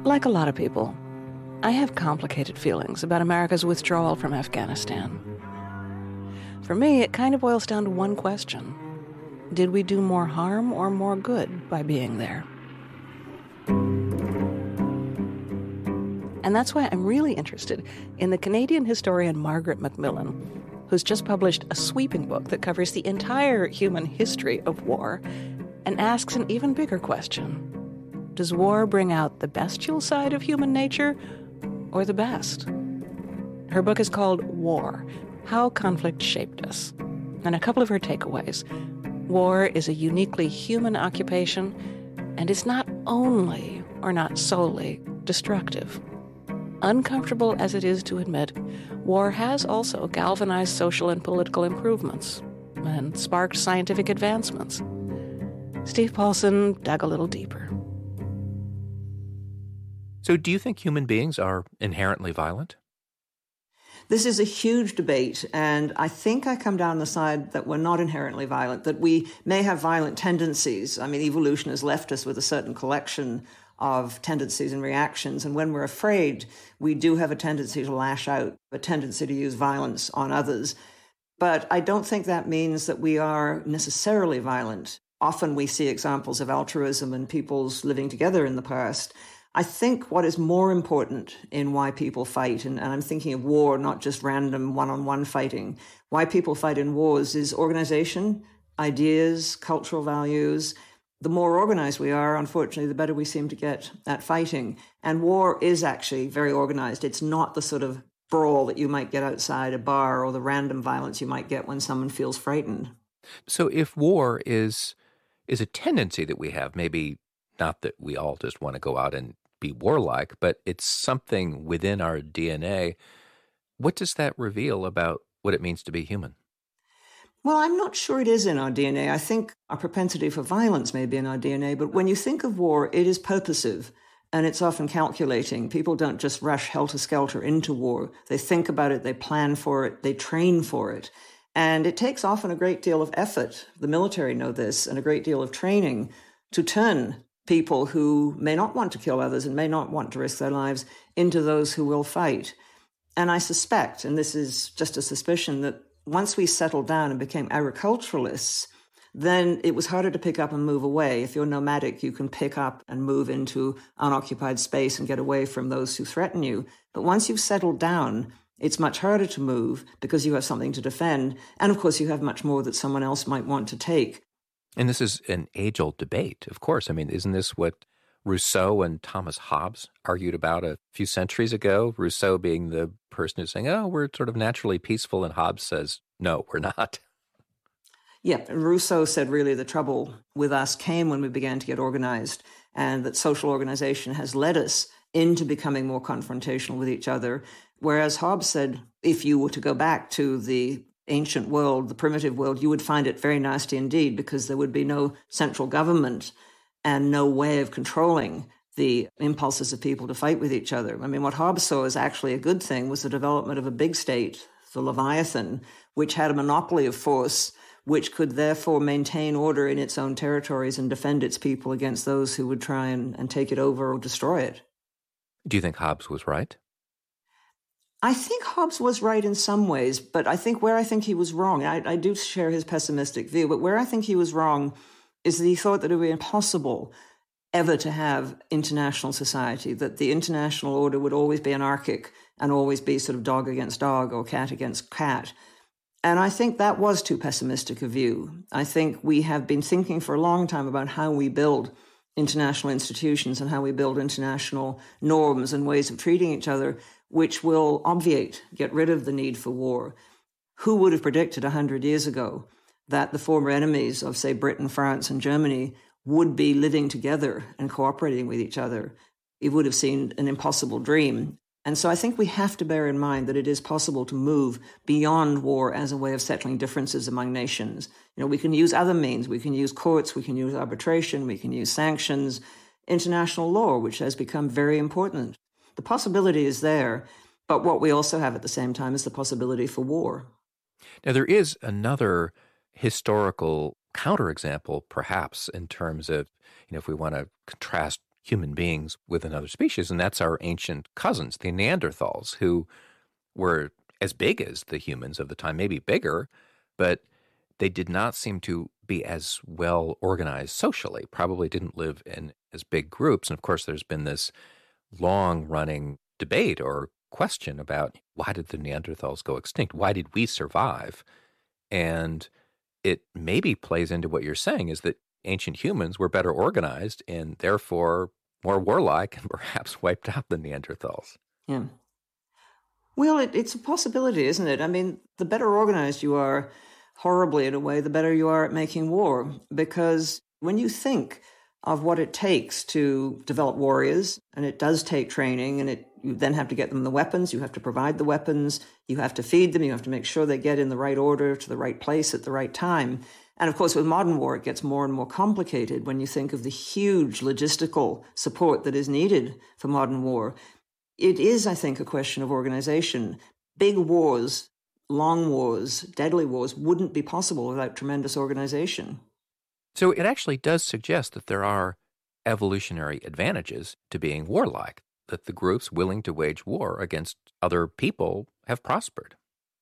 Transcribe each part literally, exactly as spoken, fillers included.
Like a lot of people, I have complicated feelings about America's withdrawal from Afghanistan. For me, it kind of boils down to one question. Did we do more harm or more good by being there? And that's why I'm really interested in the Canadian historian Margaret Macmillan, who's just published a sweeping book that covers the entire human history of war and asks an even bigger question. Does war bring out the bestial side of human nature or the best? Her book is called War: How Conflict Shaped Us. And a couple of her takeaways. War is a uniquely human occupation, and it's not only, or not solely, destructive. Uncomfortable as it is to admit, war has also galvanized social and political improvements and sparked scientific advancements. Steve Paulson dug a little deeper. So do you think human beings are inherently violent? This is a huge debate, and I think I come down the side that we're not inherently violent, that we may have violent tendencies. I mean, evolution has left us with a certain collection of tendencies and reactions, and when we're afraid, we do have a tendency to lash out, a tendency to use violence on others. But I don't think that means that we are necessarily violent. Often we see examples of altruism and people's living together in the past. I think what is more important in why people fight, and, and I'm thinking of war, not just random one-on-one fighting, why people fight in wars is organization, ideas, cultural values. The more organized we are, unfortunately, the better we seem to get at fighting. And war is actually very organized. It's not the sort of brawl that you might get outside a bar or the random violence you might get when someone feels frightened. So if war is is a tendency that we have, maybe not that we all just want to go out and be warlike, but it's something within our D N A. What does that reveal about what it means to be human? Well, I'm not sure it is in our D N A. I think our propensity for violence may be in our D N A, but when you think of war, it is purposive and it's often calculating. People don't just rush helter-skelter into war. They think about it, they plan for it, they train for it. And it takes often a great deal of effort, the military know this, and a great deal of training to turn people who may not want to kill others and may not want to risk their lives into those who will fight. And I suspect, and this is just a suspicion, that once we settled down and became agriculturalists, then it was harder to pick up and move away. If you're nomadic, you can pick up and move into unoccupied space and get away from those who threaten you. But once you've settled down, it's much harder to move because you have something to defend. And of course, you have much more that someone else might want to take. And this is an age-old debate, of course. I mean, isn't this what Rousseau and Thomas Hobbes argued about a few centuries ago? Rousseau being the person who's saying, oh, we're sort of naturally peaceful, and Hobbes says, no, we're not. Yeah, and Rousseau said really the trouble with us came when we began to get organized, and that social organization has led us into becoming more confrontational with each other. Whereas Hobbes said, if you were to go back to the ancient world, the primitive world, you would find it very nasty indeed, because there would be no central government and no way of controlling the impulses of people to fight with each other. I mean, what Hobbes saw as actually a good thing was the development of a big state, the Leviathan, which had a monopoly of force, which could therefore maintain order in its own territories and defend its people against those who would try and, and take it over or destroy it. Do you think Hobbes was right? I think Hobbes was right in some ways, but I think where I think he was wrong, I, I do share his pessimistic view, but where I think he was wrong is that he thought that it would be impossible ever to have international society, that the international order would always be anarchic and always be sort of dog against dog or cat against cat. And I think that was too pessimistic a view. I think we have been thinking for a long time about how we build international institutions and how we build international norms and ways of treating each other, which will obviate, get rid of the need for war. Who would have predicted one hundred years ago that the former enemies of, say, Britain, France, and Germany would be living together and cooperating with each other? It would have seemed an impossible dream. And so I think we have to bear in mind that it is possible to move beyond war as a way of settling differences among nations. You know, we can use other means. We can use courts, we can use arbitration, we can use sanctions, international law, which has become very important. The possibility is there, but what we also have at the same time is the possibility for war. Now, there is another historical counterexample, perhaps, in terms of, you know, if we want to contrast human beings with another species, and that's our ancient cousins, the Neanderthals, who were as big as the humans of the time, maybe bigger, but they did not seem to be as well organized socially, probably didn't live in as big groups. And of course, there's been this long-running debate or question about why did the Neanderthals go extinct? Why did we survive? And it maybe plays into what you're saying, is that ancient humans were better organized and therefore more warlike and perhaps wiped out the Neanderthals. Yeah. Well, it, it's a possibility, isn't it? I mean, the better organized you are, horribly in a way, the better you are at making war. Because when you think of what it takes to develop warriors, and it does take training, and it you then have to get them the weapons, you have to provide the weapons, you have to feed them, you have to make sure they get in the right order to the right place at the right time. And of course, with modern war, it gets more and more complicated when you think of the huge logistical support that is needed for modern war. It is, I think, a question of organization. Big wars, long wars, deadly wars wouldn't be possible without tremendous organization. So it actually does suggest that there are evolutionary advantages to being warlike, that the groups willing to wage war against other people have prospered.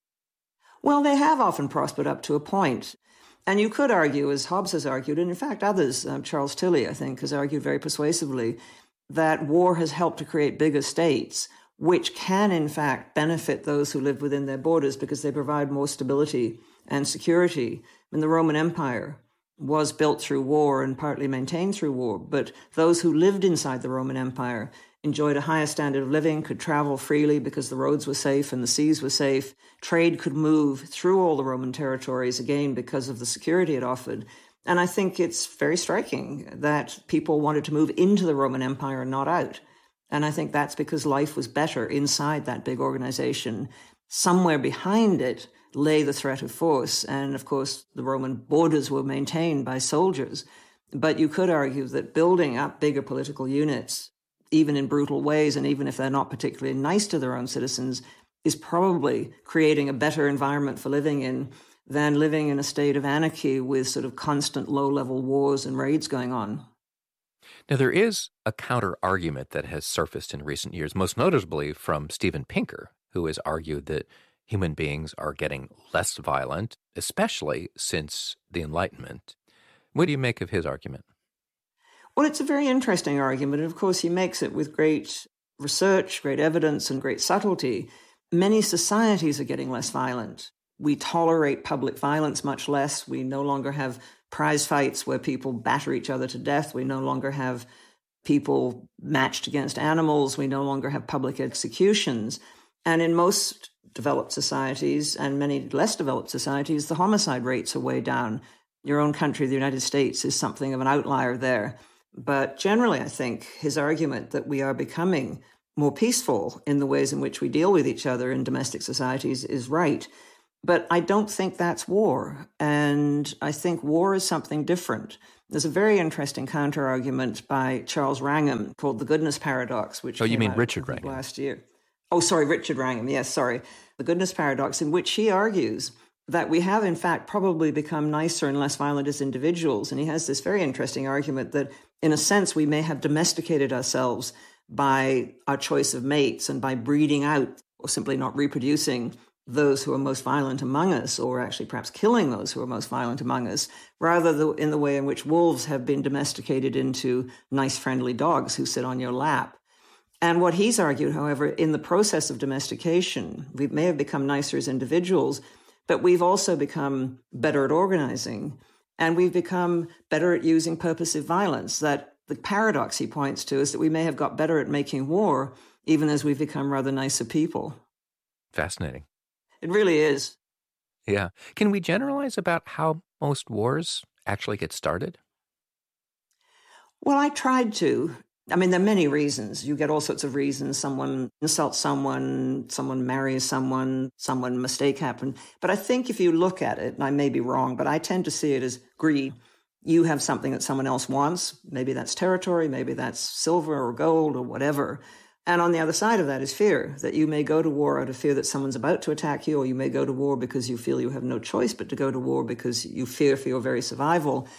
Well, they have often prospered up to a point. And you could argue, as Hobbes has argued, and in fact others, um, Charles Tilly, I think, has argued very persuasively, that war has helped to create bigger states, which can, in fact, benefit those who live within their borders because they provide more stability and security. I mean, the Roman Empire was built through war and partly maintained through war, but those who lived inside the Roman Empire enjoyed a higher standard of living, could travel freely because the roads were safe and the seas were safe. Trade could move through all the Roman territories, again, because of the security it offered. And I think it's very striking that people wanted to move into the Roman Empire and not out. And I think that's because life was better inside that big organization. Somewhere behind it lay the threat of force. And of course, the Roman borders were maintained by soldiers. But you could argue that building up bigger political units, even in brutal ways, and even if they're not particularly nice to their own citizens, is probably creating a better environment for living in than living in a state of anarchy with sort of constant low-level wars and raids going on. Now, there is a counter-argument that has surfaced in recent years, most notably from Steven Pinker, who has argued that human beings are getting less violent, especially since the Enlightenment. What do you make of his argument? Well, it's a very interesting argument, and of course he makes it with great research, great evidence, and great subtlety. Many societies are getting less violent. We tolerate public violence much less. We no longer have prize fights where people batter each other to death. We no longer have people matched against animals. We no longer have public executions. And in most developed societies and many less developed societies, the homicide rates are way down. Your own country, the United States, is something of an outlier there. But generally, I think his argument that we are becoming more peaceful in the ways in which we deal with each other in domestic societies is right. But I don't think that's war. And I think war is something different. There's a very interesting counter-argument by Charles Wrangham called the Goodness Paradox, which Oh, you came mean out, Richard I think, Wrangham. last year. Oh, sorry, Richard Wrangham. Yes, sorry. The Goodness Paradox, in which he argues that we have, in fact, probably become nicer and less violent as individuals. And he has this very interesting argument that, in a sense, we may have domesticated ourselves by our choice of mates and by breeding out or simply not reproducing those who are most violent among us, or actually perhaps killing those who are most violent among us, rather than in the way in which wolves have been domesticated into nice, friendly dogs who sit on your lap. And what he's argued, however, in the process of domestication, we may have become nicer as individuals, but we've also become better at organizing, and we've become better at using purposive violence. That the paradox he points to is that we may have got better at making war, even as we've become rather nicer people. Fascinating. It really is. Yeah. Can we generalize about how most wars actually get started? Well, I tried to. I mean, there are many reasons. You get all sorts of reasons. Someone insults someone, someone marries someone, someone mistake happened. But I think if you look at it, and I may be wrong, but I tend to see it as greed. You have something that someone else wants. Maybe that's territory, maybe that's silver or gold or whatever. And on the other side of that is fear, that you may go to war out of fear that someone's about to attack you, or you may go to war because you feel you have no choice but to go to war because you fear for your very survival.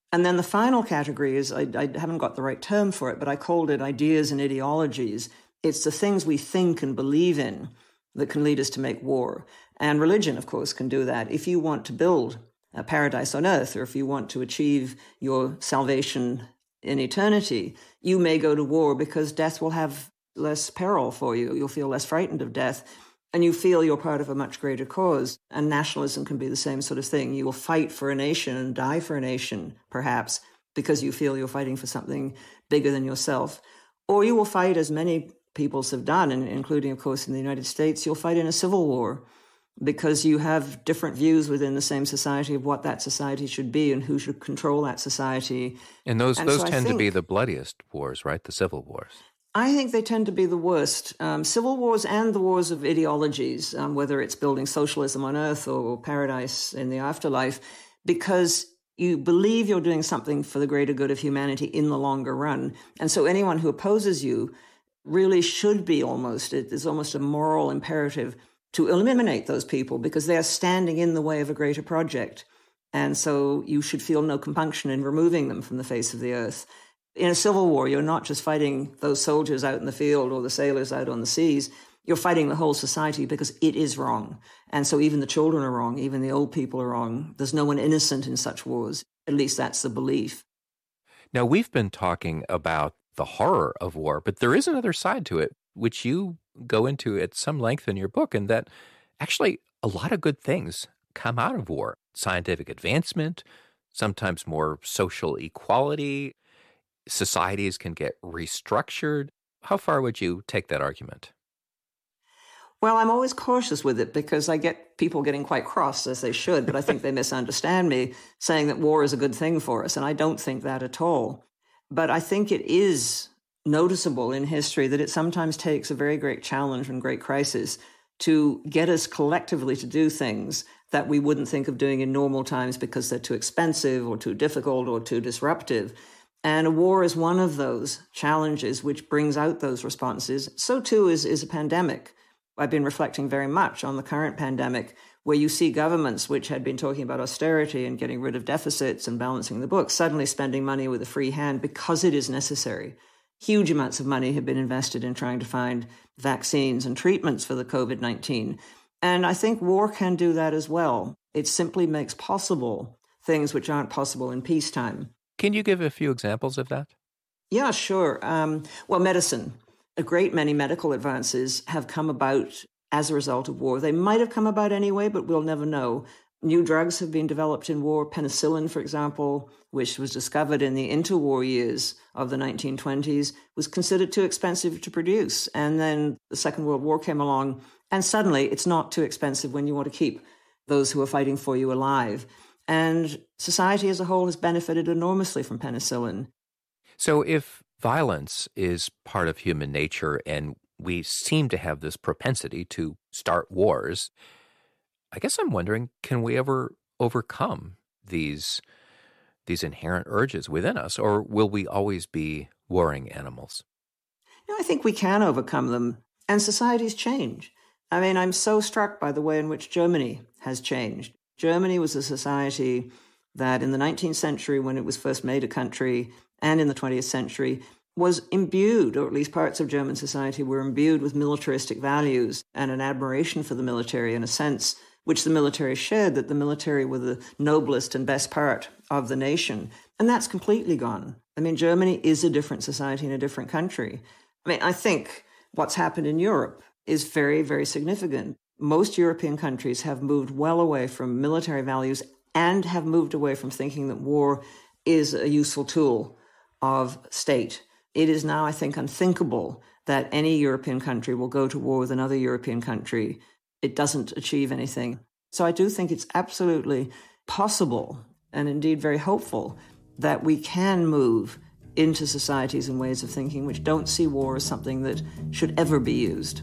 And then the final category is, I, I haven't got the right term for it, but I called it ideas and ideologies. It's the things we think and believe in that can lead us to make war. And religion, of course, can do that. If you want to build a paradise on earth, or if you want to achieve your salvation in eternity, you may go to war because death will have less peril for you. You'll feel less frightened of death, and you feel you're part of a much greater cause. And nationalism can be the same sort of thing. You will fight for a nation and die for a nation, perhaps, because you feel you're fighting for something bigger than yourself. Or you will fight, as many peoples have done, and including, of course, in the United States, you'll fight in a civil war because you have different views within the same society of what that society should be and who should control that society. And those, and those so tend think, to be the bloodiest wars, right? The civil wars. I think they tend to be the worst. Um, civil wars and the wars of ideologies, um, whether it's building socialism on earth or paradise in the afterlife, because you believe you're doing something for the greater good of humanity in the longer run. And so anyone who opposes you really should be almost, it is almost a moral imperative to eliminate those people because they are standing in the way of a greater project. And so you should feel no compunction in removing them from the face of the earth. In a civil war, you're not just fighting those soldiers out in the field or the sailors out on the seas. You're fighting the whole society because it is wrong. And so even the children are wrong. Even the old people are wrong. There's no one innocent in such wars. At least that's the belief. Now, we've been talking about the horror of war, but there is another side to it, which you go into at some length in your book, and that actually a lot of good things come out of war. Scientific advancement, sometimes more social equality. Societies can get restructured. How far would you take that argument? Well, I'm always cautious with it because I get people getting quite cross, as they should, but I think they misunderstand me, saying that war is a good thing for us, and I don't think that at all. But I think it is noticeable in history that it sometimes takes a very great challenge and great crisis to get us collectively to do things that we wouldn't think of doing in normal times because they're too expensive or too difficult or too disruptive. And a war is one of those challenges which brings out those responses. So too is, is a pandemic. I've been reflecting very much on the current pandemic, where you see governments which had been talking about austerity and getting rid of deficits and balancing the books, suddenly spending money with a free hand because it is necessary. Huge amounts of money have been invested in trying to find vaccines and treatments for the COVID nineteen. And I think war can do that as well. It simply makes possible things which aren't possible in peacetime. Can you give a few examples of that? Yeah, sure. Um, well, medicine. A great many medical advances have come about as a result of war. They might have come about anyway, but we'll never know. New drugs have been developed in war. Penicillin, for example, which was discovered in the interwar years of the nineteen twenties, was considered too expensive to produce. And then the Second World War came along, and suddenly it's not too expensive when you want to keep those who are fighting for you alive. And society as a whole has benefited enormously from penicillin. So if violence is part of human nature and we seem to have this propensity to start wars, I guess I'm wondering, can we ever overcome these these inherent urges within us, or will we always be warring animals? No, I think we can overcome them, and societies change. I mean, I'm so struck by the way in which Germany has changed. Germany was a society that in the nineteenth century, when it was first made a country, and in the twentieth century, was imbued, or at least parts of German society were imbued with militaristic values and an admiration for the military in a sense which the military shared, that the military were the noblest and best part of the nation. And that's completely gone. I mean, Germany is a different society in a different country. I mean, I think what's happened in Europe is very, very significant. Most European countries have moved well away from military values and have moved away from thinking that war is a useful tool of state. It is now, I think, unthinkable that any European country will go to war with another European country. It doesn't achieve anything. So I do think it's absolutely possible, and indeed very hopeful, that we can move into societies and ways of thinking which don't see war as something that should ever be used.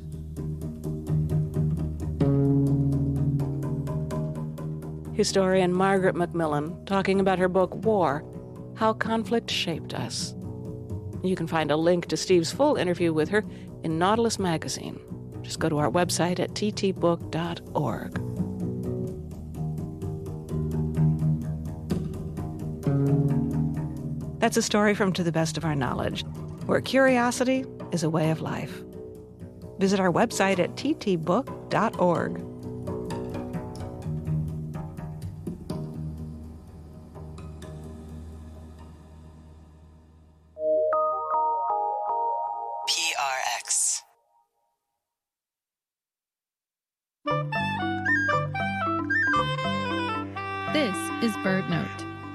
Historian Margaret Macmillan talking about her book, War, How Conflict Shaped Us. You can find a link to Steve's full interview with her in Nautilus Magazine. Just go to our website at t t book dot org. That's a story from To the Best of Our Knowledge, where curiosity is a way of life. Visit our website at t t book dot org. P R X. This is BirdNote.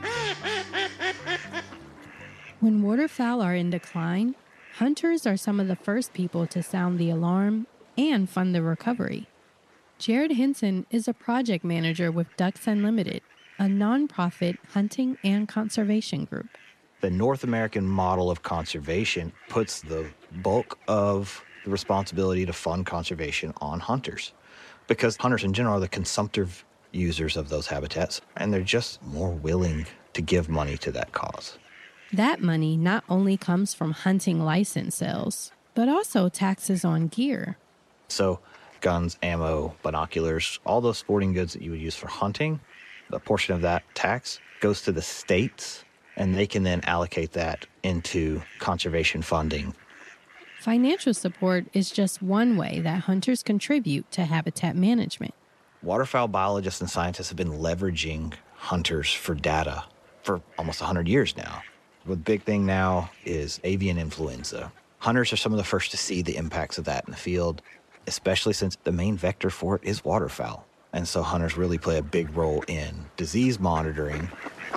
When waterfowl are in decline, hunters are some of the first people to sound the alarm and fund the recovery. Jared Henson is a project manager with Ducks Unlimited, a nonprofit hunting and conservation group. The North American model of conservation puts the bulk of the responsibility to fund conservation on hunters, because hunters in general are the consumptive users of those habitats, and they're just more willing to give money to that cause. That money not only comes from hunting license sales, but also taxes on gear. So guns, ammo, binoculars, all those sporting goods that you would use for hunting, a portion of that tax goes to the states, and they can then allocate that into conservation funding. Financial support is just one way that hunters contribute to habitat management. Waterfowl biologists and scientists have been leveraging hunters for data for almost one hundred years now. The big thing now is avian influenza. Hunters are some of the first to see the impacts of that in the field, especially since the main vector for it is waterfowl. And so hunters really play a big role in disease monitoring.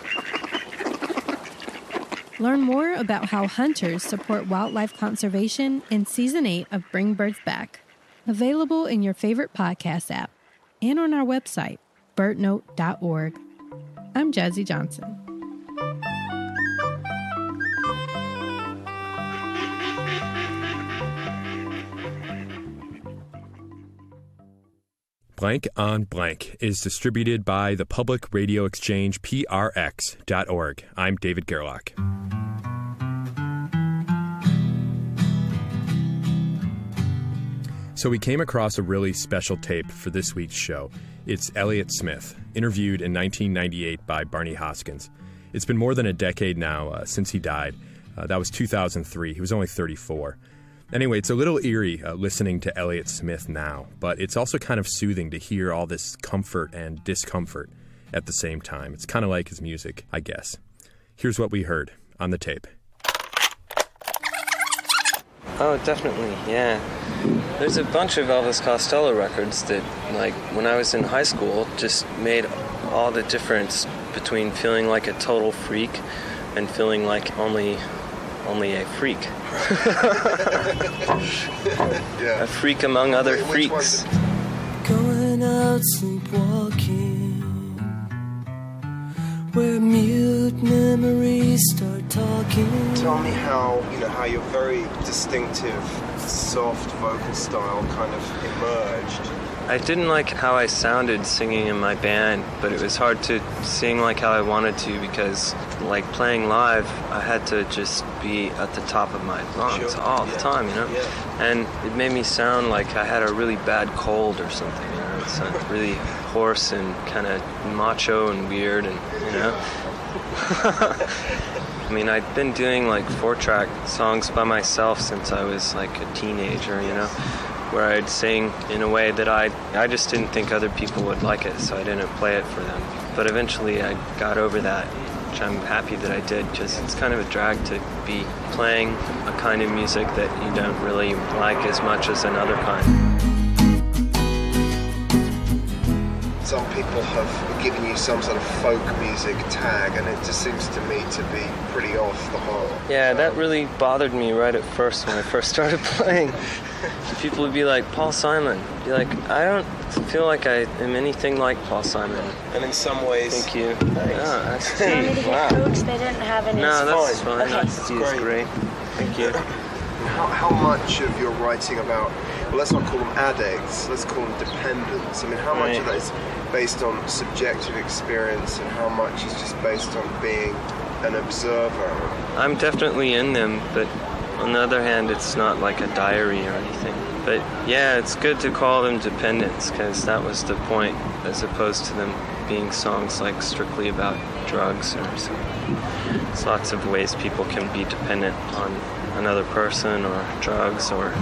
Learn more about how hunters support wildlife conservation in Season eight of Bring Birds Back, available in your favorite podcast app and on our website, bird note dot org. I'm Jazzy Johnson. Blank on Blank is distributed by the Public Radio Exchange, P R X dot org. I'm David Gerlach. So we came across a really special tape for this week's show. It's Elliott Smith, interviewed in nineteen ninety-eight by Barney Hoskyns. It's been more than a decade now uh, since he died. Uh, that was two thousand three. He was only thirty-four. Anyway, it's a little eerie uh, listening to Elliott Smith now, but it's also kind of soothing to hear all this comfort and discomfort at the same time. It's kind of like his music, I guess. Here's what we heard on the tape. Oh, definitely, yeah. There's a bunch of Elvis Costello records that, like, when I was in high school, just made all the difference between feeling like a total freak and feeling like only... only a freak. Yeah. A freak among other Wait, freaks. Going out sleepwalking, where mute memories start talking. Tell me how, you know, how your very distinctive, soft vocal style kind of emerged. I didn't like how I sounded singing in my band, but it was hard to sing like how I wanted to because, like, playing live, I had to just be at the top of my lungs Sure. all yeah. the time, you know? Yeah. And it made me sound like I had a really bad cold or something, you know? It sounded really hoarse and kind of macho and weird, and, you know? I mean, I'd been doing, like, four-track songs by myself since I was, like, a teenager, you know? Where I'd sing in a way that I I just didn't think other people would like it, so I didn't play it for them. But eventually I got over that, which I'm happy that I did, because it's kind of a drag to be playing a kind of music that you don't really like as much as another kind. Some people have given you some sort of folk music tag, and it just seems to me to be pretty off the whole. Yeah, that really bothered me right at first when I first started playing. People would be like, Paul Simon. Be like, I don't feel like I am anything like Paul Simon. And in some ways... Thank you. Thanks. No, that's Do you want me to get wow. Coach? They didn't have any. No, that's fine. fine. Okay. That's Great. great. Thank you. How, how much of your writing about, well, let's not call them addicts, let's call them dependents. I mean, how much Right. of that is based on subjective experience and how much is just based on being an observer? I'm definitely in them, but on the other hand, it's not like a diary or anything. But yeah, it's good to call them dependents, because that was the point, as opposed to them being songs like strictly about drugs or something. There's lots of ways people can be dependent on another person or drugs, or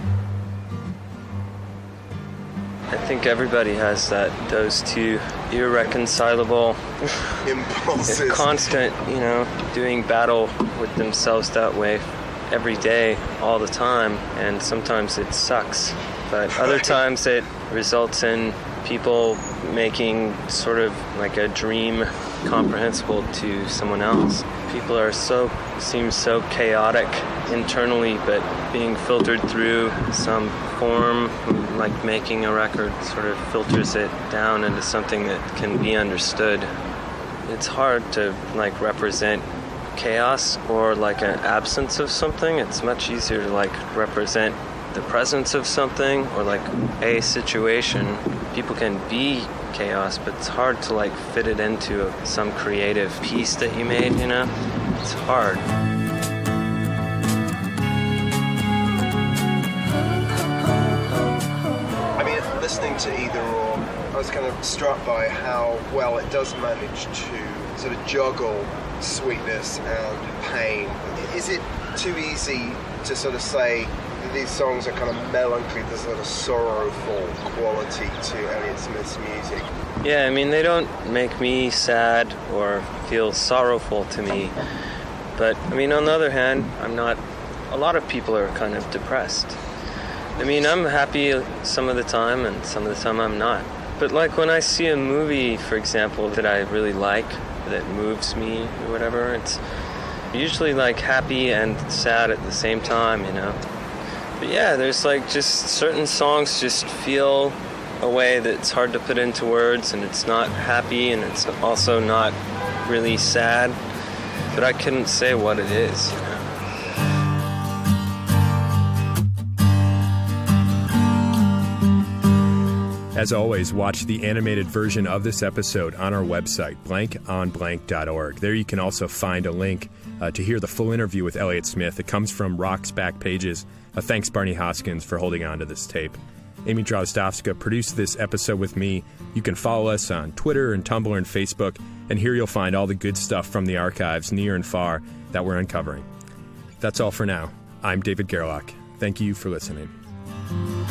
I think everybody has that, those two irreconcilable impulses, constant, you know, doing battle with themselves that way every day, all the time, and sometimes it sucks, but other times it results in people making sort of like a dream comprehensible to someone else. People are so, seem so chaotic internally, but being filtered through some form, like making a record sort of filters it down into something that can be understood. It's hard to like represent chaos or like an absence of something. It's much easier to like represent the presence of something or like a situation. People can be chaos, but it's hard to like fit it into a, some creative piece that you made, you know? It's hard. I mean, listening to Either Or, I was kind of struck by how well it does manage to sort of juggle sweetness and pain. Is it too easy to sort of say these songs are kind of melancholy, there's a sort of sorrowful quality to Elliott Smith's music? Yeah, I mean, they don't make me sad or feel sorrowful to me. But, I mean, on the other hand, I'm not... A lot of people are kind of depressed. I mean, I'm happy some of the time, and some of the time I'm not. But, like, when I see a movie, for example, that I really like, that moves me or whatever, it's usually, like, happy and sad at the same time, you know? But, yeah, there's, like, just certain songs just feel a way that's hard to put into words, and it's not happy, and it's also not really sad. But I couldn't say what it is, you know? As always, watch the animated version of this episode on our website, blank on blank dot org. There you can also find a link uh, to hear the full interview with Elliott Smith. It comes from Rock's back pages. Uh, thanks, Barney Hoskins, for holding on to this tape. Amy Drozdowska produced this episode with me. You can follow us on Twitter and Tumblr and Facebook, and here you'll find all the good stuff from the archives, near and far, that we're uncovering. That's all for now. I'm David Gerlach. Thank you for listening.